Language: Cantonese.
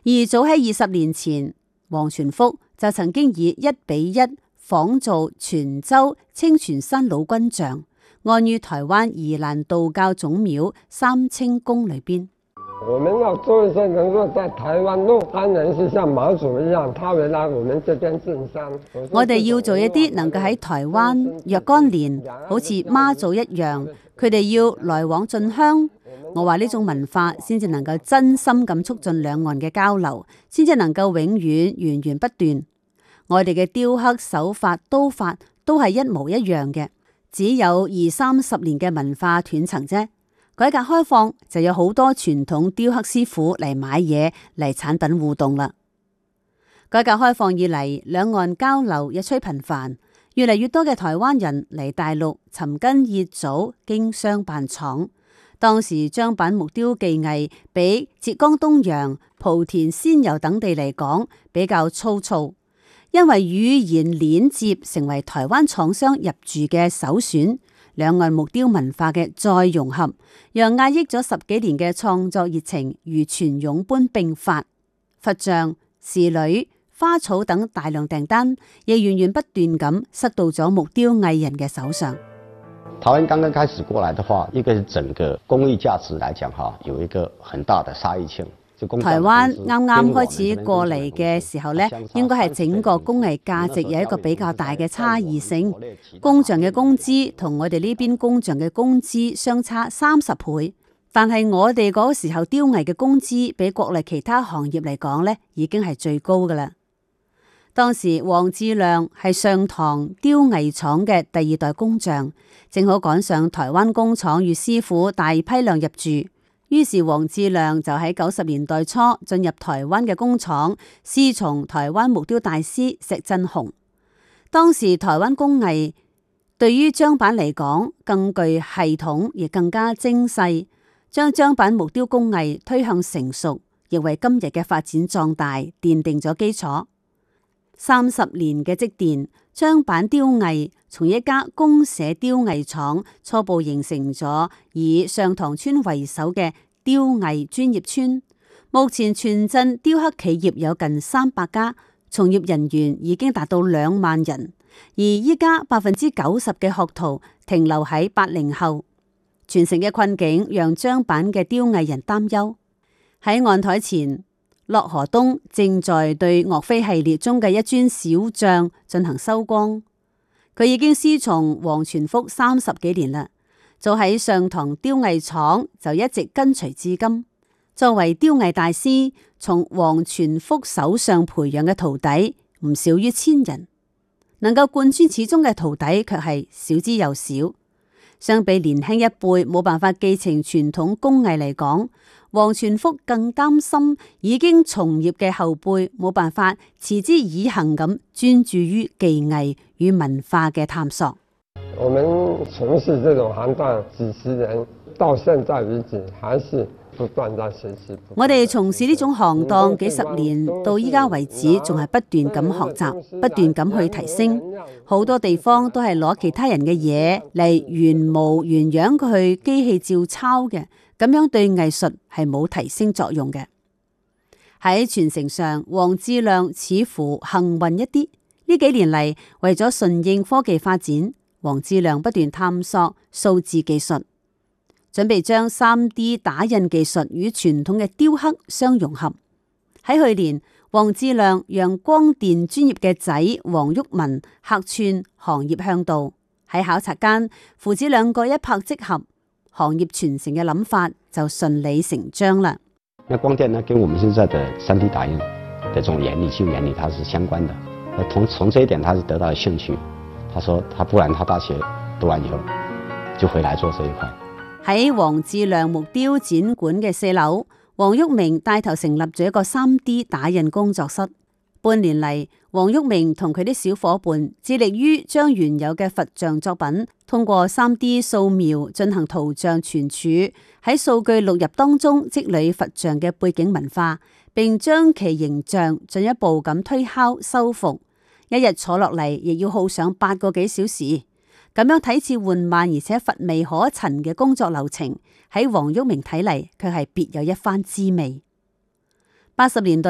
而早喺20年前，王傳福就曾經以1:1仿造泉州清泉山老君像，安於台灣宜蘭道教總廟三清宮裏邊。 我們要做一些能夠在台灣落山人士，像媽祖一樣，他會來我們這邊進山。 我哋要做一啲能夠喺台灣若干年，好似媽祖一樣，佢哋要來往進香。我話呢種文化先至能夠真心咁促進兩岸嘅交流，先至能夠永遠源源不斷。我哋嘅雕刻手法、刀法都係一模一樣嘅，只有20-30年嘅文化斷層啫。改革開放就有好多傳統雕刻師傅嚟買嘢嚟產品互動啦。改革開放以嚟，兩岸交流日趨頻繁，越嚟越多嘅台灣人嚟大陸尋根謁祖，經商辦廠。當時張板木雕技藝比浙江東陽、莆田仙遊等地嚟講比較粗糙，因為語言鏈接成為台灣廠商入駐嘅首選。兩岸木雕文化嘅再融合，讓壓抑咗10幾年嘅創作熱情如泉湧般迸發。佛像、仕女、花草等大量訂單，亦源源不斷咁塞到咗木雕藝人嘅手上。 台灣剛剛開始過來的話，一個是整個工藝價值來講，有一個很大的差異性。 台灣啱啱開始過嚟嘅時候呢，應該係整個工藝價值有一個比較大嘅差異性。工匠嘅工資同我哋呢邊工匠嘅工資相差30倍，但係我哋嗰個時候雕藝嘅工資比國內其他行業嚟講呢，已經係最高噶啦。當時黃志亮係上堂雕藝廠嘅第2代工匠，正好趕上台灣工廠與師傅大批量入駐。於是黃志亮就喺90年代初進入台灣嘅工廠，師從台灣木雕大師石振雄。當時台灣工藝對於張板嚟講更具系統，亦更加精細，將張板木雕工藝推向成熟，亦為今日嘅發展壯大奠定咗基礎。30年嘅積澱，張板雕藝從一家公社雕藝廠初步形成咗以上塘村為首嘅雕藝專業村。目前全鎮雕刻企業有近300家，從業人員已經達到2萬人。而依家90%嘅學徒停留喺80後，傳承嘅困境讓張板嘅雕藝人擔憂。喺案台前，駱河東正在對岳飛系列中嘅一尊小像進行收光。佢已經師從王傳福30幾年啦，就喺上塘雕藝廠就一直跟隨至今。作為雕藝大師，從王傳福手上培養嘅徒弟唔少於1000人，能夠貫穿始終嘅徒弟卻係少之又少。相比年輕一輩冇辦法繼承傳統工藝嚟講，王傳福更擔心已經從業嘅後輩冇辦法持之以恆咁專注於技藝與文化嘅探索。 我們從事這種行當幾十年，到現在為止還是不斷在學習。 我哋從事呢種行當幾十年，到依家為止仲係不斷咁學習，不斷咁去提升。好多地方都係攞其他人嘅嘢嚟原模原樣去機器照抄嘅，咁樣對藝術係冇提升作用嘅。喺傳承上，黃志亮似乎幸運一啲。呢幾年嚟，為咗順應科技發展，黃志亮不斷探索數字技術，準備將3D 打印技術與傳統嘅雕刻相融合。喺去年，黃志亮讓光電專業嘅仔黃毓民客串行業向導，喺考察間，父子2個一拍即合，行業傳承嘅諗法就順理成章啦。 那光電呢，跟我們現在的3D 打印的這種原理、舊原理，它是相關的。從這一點，他是得到了興趣。他說，他不然他大學讀完以後就回來做這一塊。 喺黃志亮木雕展館嘅4樓，黃毓明帶頭成立咗一個3D 打印工作室。半年嚟，黃毓明同佢啲小伙伴致力於將原有嘅佛像作品通過3D 掃描進行圖像存儲，喺數據錄入當中積累佛像嘅背景文化，並將其形象進一步咁推敲修復。一日坐落嚟亦要耗上8個幾小時，咁樣睇似緩慢而且乏味可陳嘅工作流程，喺黃毓明睇嚟卻係別有一番滋味。80年代